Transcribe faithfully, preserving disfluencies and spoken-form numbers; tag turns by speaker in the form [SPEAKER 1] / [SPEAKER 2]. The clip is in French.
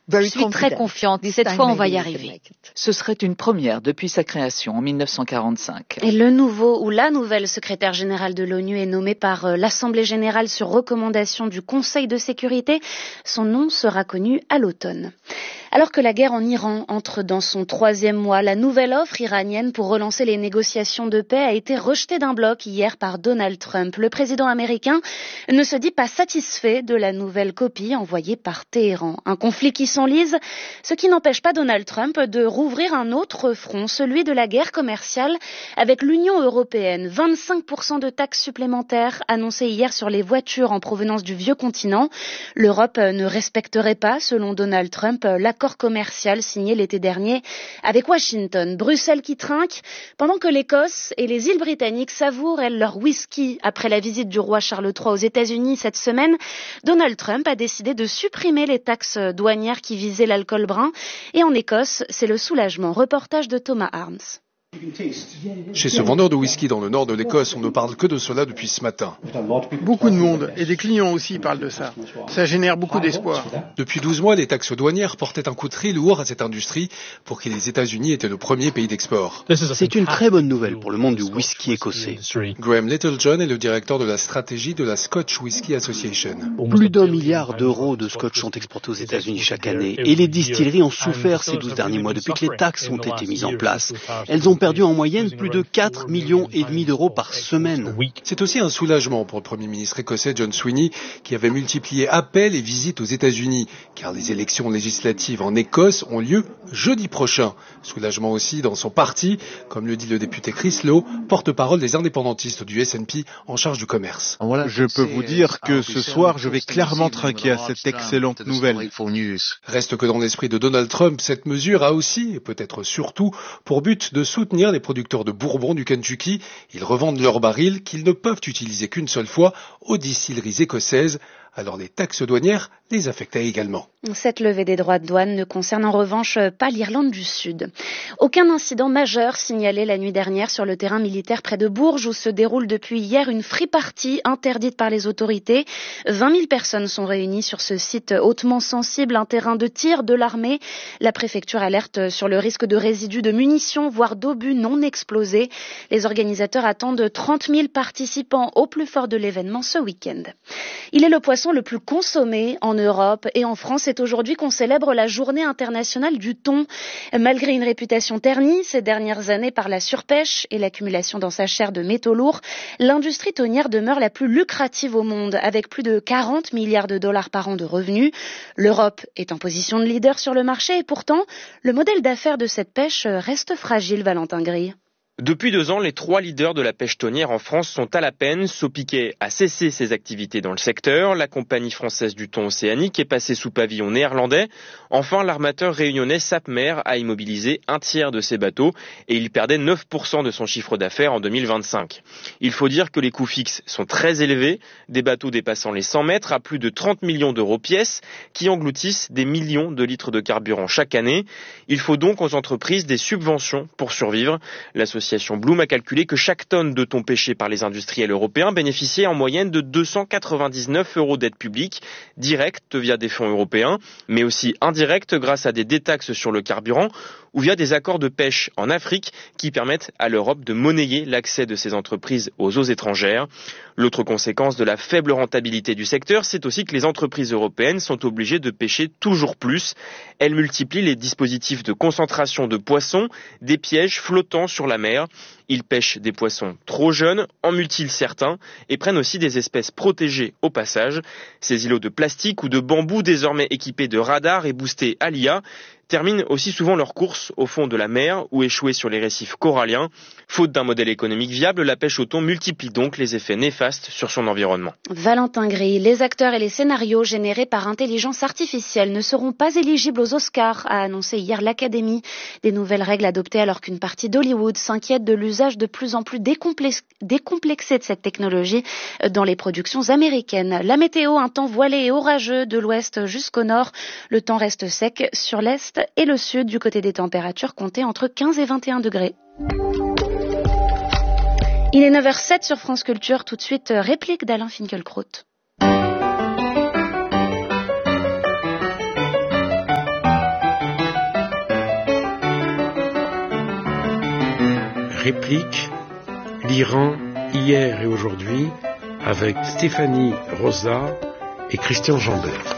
[SPEAKER 1] Je suis très confiante. Cette fois, on va y arriver.
[SPEAKER 2] Ce serait une première depuis sa création en mille neuf cent quarante-cinq.
[SPEAKER 1] Et le nouveau ou la nouvelle secrétaire générale de l'ONU est nommée par l'Assemblée générale sur recommandation du Conseil de sécurité. Son nom sera connu à l'automne. Alors que la guerre en Iran entre dans son troisième mois, la nouvelle offre iranienne pour relancer les négociations de paix a été rejetée d'un bloc hier par Donald Trump. Le président américain ne se dit pas satisfait de la nouvelle copie envoyée par Téhéran. Un conflit qui s'enlise, ce qui n'empêche pas Donald Trump de rouvrir un autre front, celui de la guerre commerciale avec l'Union européenne. vingt-cinq pour cent de taxes supplémentaires annoncées hier sur les voitures en provenance du vieux continent. L'Europe ne respecterait pas, selon Donald Trump, l'accord commercial signé l'été dernier avec Washington. Bruxelles qui trinque, pendant que l'Écosse et les îles britanniques savourent, elles, leur whisky. Après la visite du roi Charles trois aux États-Unis cette semaine, Donald Trump a décidé de supprimer les taxes douanières qui visaient l'alcool brun. Et en Écosse, c'est le soulagement. Reportage de Thomas Arms.
[SPEAKER 3] Chez ce vendeur de whisky dans le nord de l'Écosse, on ne parle que de cela depuis ce matin.
[SPEAKER 4] Beaucoup de monde, et des clients aussi parlent de ça. Ça génère beaucoup d'espoir.
[SPEAKER 3] Depuis douze mois, les taxes douanières portaient un coup très lourd à cette industrie pour qui les États-Unis étaient le premier pays d'export.
[SPEAKER 5] C'est une très bonne nouvelle pour le monde du whisky écossais.
[SPEAKER 3] Graham Littlejohn est le directeur de la stratégie de la Scotch Whisky Association.
[SPEAKER 5] Plus d'un milliard d'euros de scotch sont exportés aux États-Unis chaque année, et les distilleries ont souffert ces douze derniers mois depuis que les taxes ont été mises en place. Elles ont perdu en moyenne plus de quatre millions et demi d'euros par semaine.
[SPEAKER 3] C'est aussi un soulagement pour le Premier ministre écossais John Sweeney, qui avait multiplié appels et visites aux États-Unis, car les élections législatives en Écosse ont lieu jeudi prochain. Soulagement aussi dans son parti, comme le dit le député Chris Lowe, porte-parole des indépendantistes du S N P en charge du commerce.
[SPEAKER 6] Je peux vous dire que ce soir, je vais clairement trinquer à cette excellente nouvelle.
[SPEAKER 3] Reste que dans l'esprit de Donald Trump, cette mesure a aussi, et peut-être surtout, pour but de soutenir les producteurs de bourbon du Kentucky. Ils revendent leurs barils qu'ils ne peuvent utiliser qu'une seule fois aux distilleries écossaises. Alors les taxes douanières les affectaient également.
[SPEAKER 1] Cette levée des droits de douane ne concerne en revanche pas l'Irlande du Sud. Aucun incident majeur signalé la nuit dernière sur le terrain militaire près de Bourges où se déroule depuis hier une free party interdite par les autorités. vingt mille personnes sont réunies sur ce site hautement sensible, un terrain de tir de l'armée. La préfecture alerte sur le risque de résidus de munitions, voire d'obus non explosés. Les organisateurs attendent trente mille participants au plus fort de l'événement ce week-end. Il est le poisson le plus consommé en Europe et en France. C'est aujourd'hui qu'on célèbre la journée internationale du thon. Malgré une réputation ternie ces dernières années par la surpêche et l'accumulation dans sa chair de métaux lourds, l'industrie thonière demeure la plus lucrative au monde avec plus de quarante milliards de dollars par an de revenus. L'Europe est en position de leader sur le marché et pourtant, le modèle d'affaires de cette pêche reste fragile, Valentin Gris.
[SPEAKER 7] Depuis deux ans, les trois leaders de la pêche thonière en France sont à la peine. Sopiquet a cessé ses activités dans le secteur. La compagnie française du thon océanique est passée sous pavillon néerlandais. Enfin, l'armateur réunionnais Sapmer a immobilisé un tiers de ses bateaux et il perdait neuf pour cent de son chiffre d'affaires en deux mille vingt-cinq. Il faut dire que les coûts fixes sont très élevés. Des bateaux dépassant les cent mètres à plus de trente millions d'euros pièce qui engloutissent des millions de litres de carburant chaque année. Il faut donc aux entreprises des subventions pour survivre. L'association L'association Bloom a calculé que chaque tonne de thon pêché par les industriels européens bénéficiait en moyenne de deux cent quatre-vingt-dix-neuf euros d'aide publique, directe via des fonds européens, mais aussi indirecte grâce à des détaxes sur le carburant ou via des accords de pêche en Afrique qui permettent à l'Europe de monnayer l'accès de ces entreprises aux eaux étrangères. L'autre conséquence de la faible rentabilité du secteur, c'est aussi que les entreprises européennes sont obligées de pêcher toujours plus. Elles multiplient les dispositifs de concentration de poissons, des pièges flottant sur la mer. Ils pêchent des poissons trop jeunes, en mutilent certains et prennent aussi des espèces protégées au passage. Ces îlots de plastique ou de bambou désormais équipés de radars et boostés à l'I A terminent aussi souvent leur course au fond de la mer ou échoués sur les récifs coralliens. Faute d'un modèle économique viable, la pêche au thon multiplie donc les effets néfastes sur son environnement.
[SPEAKER 1] Valentin Gris, les acteurs et les scénarios générés par intelligence artificielle ne seront pas éligibles aux Oscars, a annoncé hier l'Académie. Des nouvelles règles adoptées alors qu'une partie d'Hollywood s'inquiète de l'usage de plus en plus décomplex- décomplexé de cette technologie dans les productions américaines. La météo, un temps voilé et orageux de l'ouest jusqu'au nord. Le temps reste sec sur l'est et le sud. Du côté des températures, comptez entre quinze et vingt et un degrés. Il est neuf heures zéro sept sur France Culture. Tout de suite, réplique d'Alain Finkielkraut.
[SPEAKER 8] Réplique, l'Iran hier et aujourd'hui, avec Stéphanie Rosa et Christian Jambert.